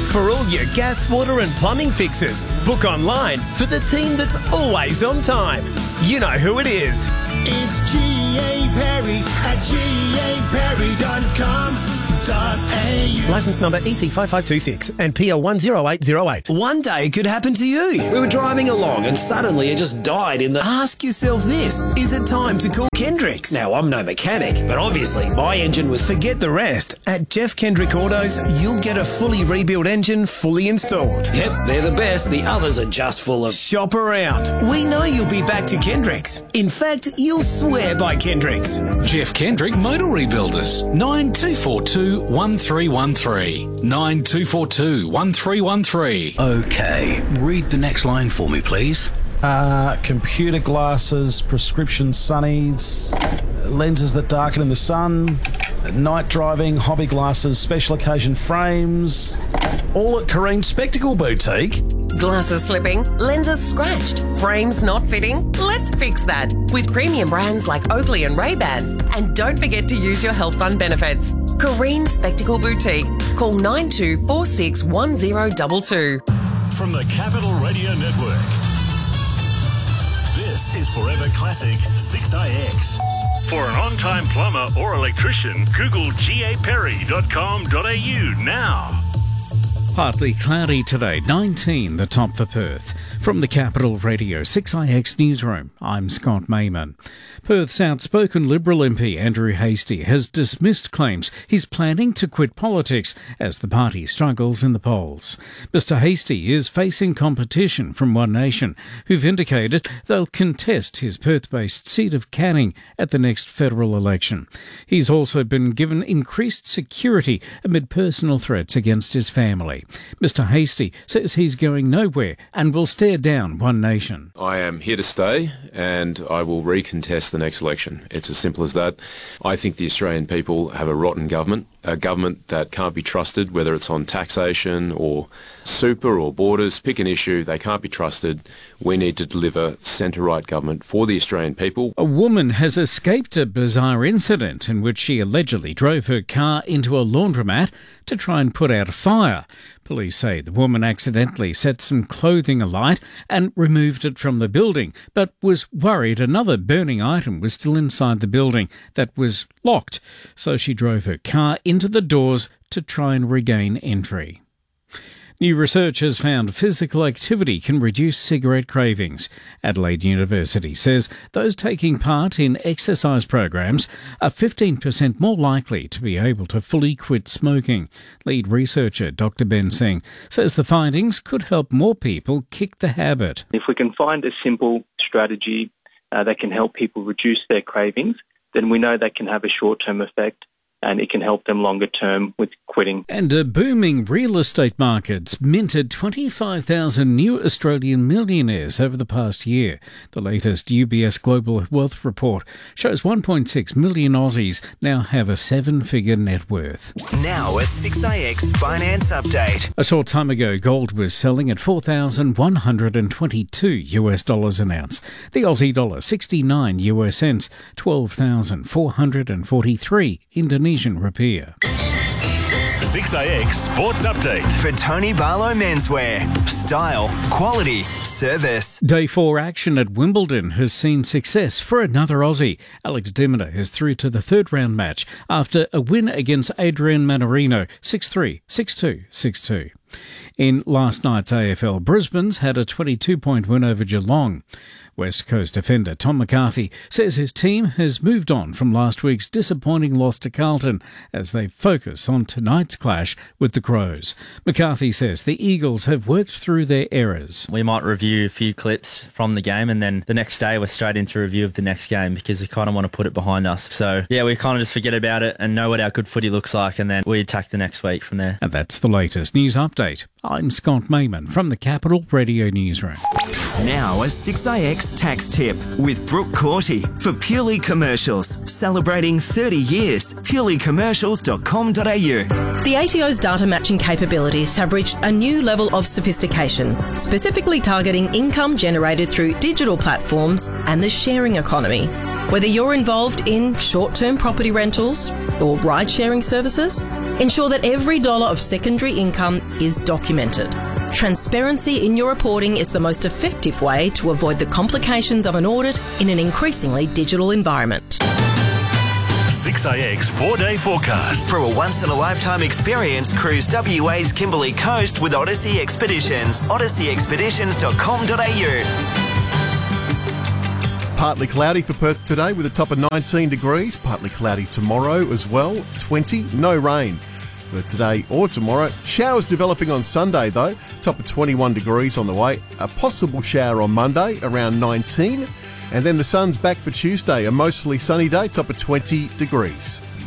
For all your gas, water and plumbing fixes, book online for the team that's always on time. You know who it is. It's G.A. Perry at gaperry.com.au. Licence number EC5526 and PL 10808. One day it could happen to you. We were driving along and suddenly it just died in the... Ask yourself this, is it time to call Kendricks? Now, I'm no mechanic, but obviously my engine was... Forget the rest. At Jeff Kendrick Autos, you'll get a fully rebuilt engine fully installed. Yep, they're the best. The others are just full of... Shop around. We know you'll be back to Kendricks. In fact, you'll swear by Kendricks. Jeff Kendrick Motor Rebuilders, 9242 1313. 9242 1313. Okay, read the next line for me, please. Computer glasses, prescription sunnies, lenses that darken in the sun, night driving, hobby glasses, special occasion frames, all at Careen Spectacle Boutique. Glasses slipping, lenses scratched, frames not fitting? Let's fix that with premium brands like Oakley and Ray-Ban. And don't forget to use your health fund benefits. Careen Spectacle Boutique. Call 92461022. From the Capital Radio Network, this is Forever Classic 6IX. For an on-time plumber or electrician, Google gaperry.com.au now. Partly cloudy today, 19 the top for Perth. From the Capital Radio 6IX Newsroom, I'm Scott Mayman. Perth's outspoken Liberal MP Andrew Hastie has dismissed claims he's planning to quit politics as the party struggles in the polls. Mr Hastie is facing competition from One Nation, who've indicated they'll contest his Perth-based seat of Canning at the next federal election. He's also been given increased security amid personal threats against his family. Mr Hastie says he's going nowhere and will stare down One Nation. I am here to stay and I will recontest the next election. It's as simple as that. I think the Australian people have a rotten government, a government that can't be trusted, whether it's on taxation or super or borders. Pick an issue, they can't be trusted. We need to deliver centre-right government for the Australian people. A woman has escaped a bizarre incident in which she allegedly drove her car into a laundromat to try and put out a fire. Police say the woman accidentally set some clothing alight and removed it from the building, but was worried another burning item was still inside the building that was locked, so she drove her car into the doors to try and regain entry. New research has found physical activity can reduce cigarette cravings. Adelaide University says those taking part in exercise programs are 15% more likely to be able to fully quit smoking. Lead researcher Dr. Ben Singh says the findings could help more people kick the habit. If we can find a simple strategy that can help people reduce their cravings, then we know that can have a short-term effect, and it can help them longer term with quitting. And booming real estate markets minted 25,000 new Australian millionaires over the past year. The latest UBS Global Wealth Report shows 1.6 million Aussies now have a seven-figure net worth. Now a 6IX finance update. A short time ago, gold was selling at $4,122 an ounce. The Aussie dollar 69 US cents, 12,443 Indonesian rupiah. 6IX Sports Update. For Tony Barlow Menswear. Style, quality, service. Day 4 action at Wimbledon has seen success for another Aussie. Alex de Minaur is through to the third round match after a win against Adrian Mannarino 6-3, 6-2, 6-2. In last night's AFL, Brisbane's had a 22-point win over Geelong. West Coast defender Tom McCarthy says his team has moved on from last week's disappointing loss to Carlton as they focus on tonight's clash with the Crows. McCarthy says the Eagles have worked through their errors. We might review a few clips from the game and then the next day we're straight into review of the next game because we kind of want to put it behind us. So, yeah, we kind of just forget about it and know what our good footy looks like and then we attack the next week from there. And that's the latest news update. I'm Scott Mayman from the Capital Radio Newsroom. Now a 6IX tax tip with Brooke Corty for Purely Commercials. Celebrating 30 years. purelycommercials.com.au. The ATO's data matching capabilities have reached a new level of sophistication, specifically targeting income generated through digital platforms and the sharing economy. Whether you're involved in short-term property rentals or ride-sharing services, ensure that every dollar of secondary income is is documented. Transparency in your reporting is the most effective way to avoid the complications of an audit in an increasingly digital environment. 6AX 4-day forecast. For a once-in-a-lifetime experience, cruise WA's Kimberley Coast with Odyssey Expeditions. odysseyexpeditions.com.au. Partly cloudy for Perth today with a top of 19 degrees. Partly cloudy tomorrow as well, 20. No rain for today or tomorrow. Showers developing on Sunday though, top of 21 degrees on the way. A possible shower on Monday, around 19. And then the sun's back for Tuesday, a mostly sunny day, top of 20 degrees.